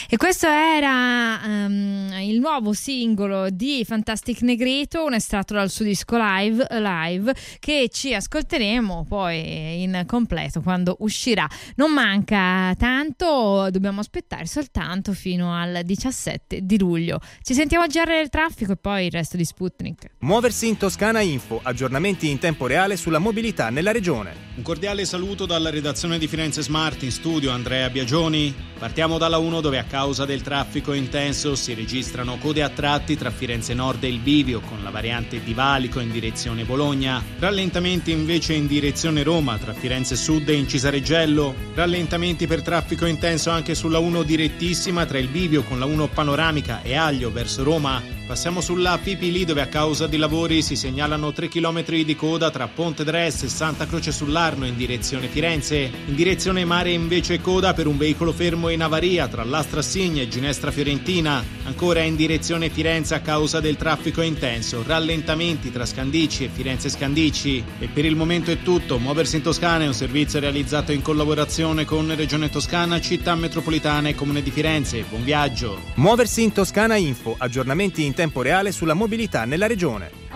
E questo era il nuovo singolo di Fantastic Negreto, un estratto dal suo disco live che ci ascolteremo poi in completo quando uscirà. Non manca tanto, dobbiamo aspettare soltanto fino al 17 di luglio. Ci sentiamo a girare del traffico e poi il resto di Sputnik. Muoversi in Toscana Info, aggiornamenti in tempo reale sulla mobilità nella regione. Un cordiale saluto dalla redazione di Firenze Smart, in studio Andrea Biagioni. Partiamo dalla 1 dove a causa del traffico intenso si registrano code a tratti tra Firenze Nord e il Bivio con la variante di Valico in direzione Bologna, rallentamenti invece in direzione Roma tra Firenze Sud e in Cisareggello, rallentamenti per traffico intenso anche sulla 1 direttissima tra il Bivio con la 1 panoramica e Aglio verso Roma. Passiamo sulla Pipili dove a causa di lavori si segnalano 3 km di coda tra Ponte Dres e Santa Croce sull'Arno in direzione Firenze. In direzione mare invece coda per un veicolo fermo in avaria tra Lastra Signa e Ginestra Fiorentina. Ancora in direzione Firenze a causa del traffico intenso, rallentamenti tra Scandicci e Firenze Scandicci. E per il momento è tutto. Muoversi in Toscana è un servizio realizzato in collaborazione con Regione Toscana, Città Metropolitana e Comune di Firenze. Buon viaggio. Muoversi in Toscana Info, aggiornamenti in tempo reale sulla mobilità nella regione.